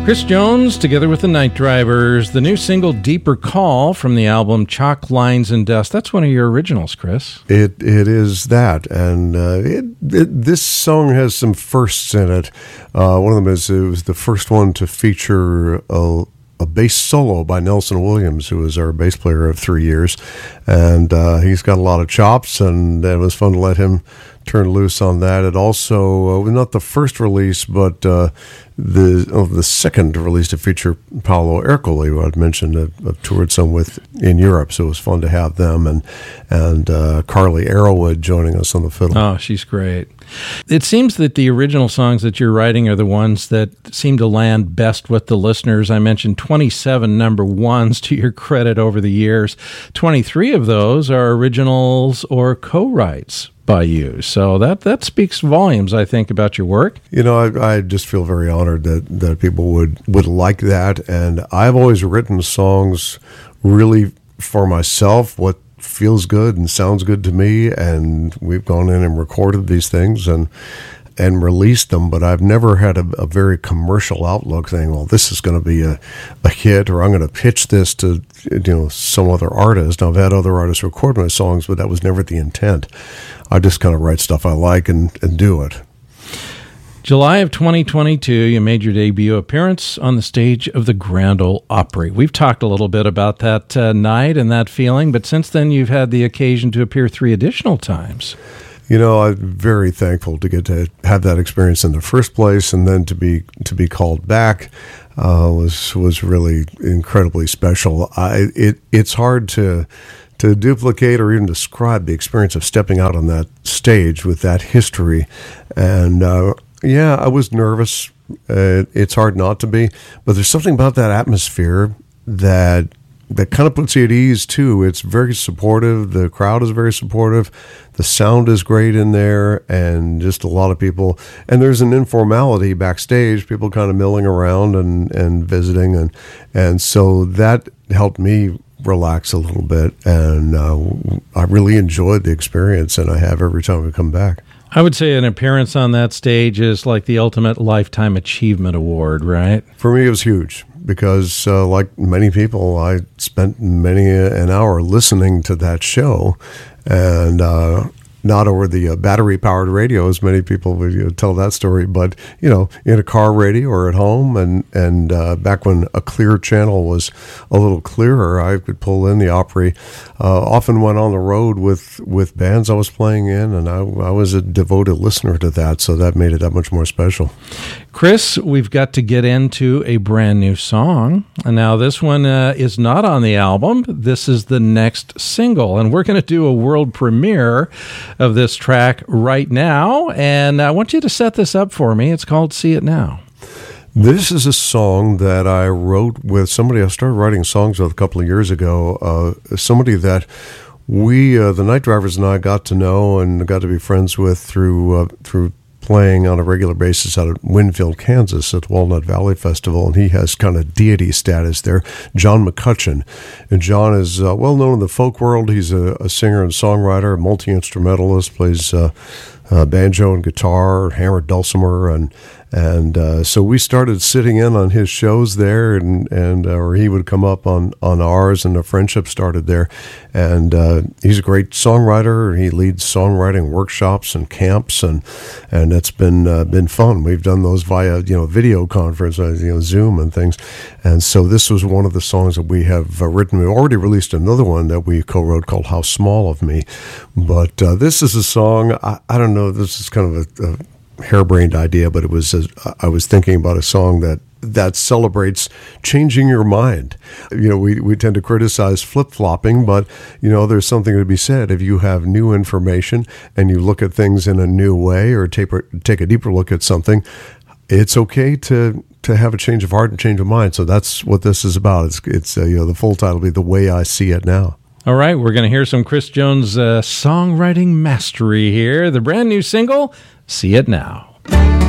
Chris Jones, together with the Night Drivers, the new single Deeper Call from the album Chalk Lines and Dust. That's one of your originals, Chris. It is that, and this song has some firsts in it. One of them is it was the first one to feature a bass solo by Nelson Williams, who was our bass player of 3 years, and he's got a lot of chops, and it was fun to let him turn loose on that. It also, not the first release, but the second release to feature Paolo Ercole, who I'd mentioned I've toured some with in Europe, so it was fun to have them, and Carly Arrowwood joining us on the fiddle. Oh, she's great. It seems that the original songs that you're writing are the ones that seem to land best with the listeners. I mentioned 27 number ones to your credit over the years. 23 of those are originals or co-writes by you. So that speaks volumes, I think, about your work. You know, I just feel very honored that people would like that. And I've always written songs really for myself, what feels good and sounds good to me. And we've gone in and recorded these things and released them, but I've never had a very commercial outlook saying, well, this is going to be a hit, or I'm going to pitch this to some other artist. Now, I've had other artists record my songs, but that was never the intent. I just kind of write stuff I like and do it. July of 2022, you made your debut appearance on the stage of the Grand Ole Opry. We've talked a little bit about that night and that feeling, but since then you've had the occasion to appear 3 additional times. You know, I'm very thankful to get to have that experience in the first place, and then to be called back was really incredibly special. It's hard to duplicate or even describe the experience of stepping out on that stage with that history. And I was nervous. It's hard not to be, but there's something about that atmosphere that kind of puts you at ease too. It's very supportive. The crowd is very supportive. The sound is great in there, and just a lot of people. And there's an informality backstage, people kind of milling around and visiting, and so that helped me relax a little bit. And I really enjoyed the experience, and I have every time we come back. I would say an appearance on that stage is like the ultimate lifetime achievement award, right? For me, it was huge because, like many people, I spent many an hour listening to that show, and not over the battery-powered radio, as many people would tell that story, but in a car radio or at home, and back when a clear channel was a little clearer, I could pull in the Opry. Often went on the road with bands I was playing in, and I was a devoted listener to that, so that made it that much more special. Chris, we've got to get into a brand new song, and now this one is not on the album. This is the next single, and we're going to do a world premiere of this track right now, and I want you to set this up for me. It's called See It Now. This is a song that I wrote with somebody I started writing songs with a couple of years ago, somebody that we, the Night Drivers and I, got to know and got to be friends with through playing on a regular basis out at Winfield, Kansas at Walnut Valley Festival, and he has kind of deity status there, John McCutcheon. And John is well known in the folk world. He's a singer and songwriter, a multi-instrumentalist, plays banjo and guitar, hammered dulcimer, and so we started sitting in on his shows there, and or he would come up on ours, and a friendship started there. And he's a great songwriter. He leads songwriting workshops and camps, and it's been fun. We've done those via video conference, Zoom and things. And so this was one of the songs that we have written. We already released another one that we co-wrote called How Small of Me, but this is a song. I don't know. This is kind of a harebrained idea, but it was I was thinking about a song that celebrates changing your mind. We tend to criticize flip-flopping, but there's something to be said if you have new information and you look at things in a new way, or take a deeper look at something. It's okay to have a change of heart and change of mind. So that's what this is about. It's the full title will be The Way I See It Now. All right, we're going to hear some Chris Jones songwriting mastery here. The brand new single, See It Now.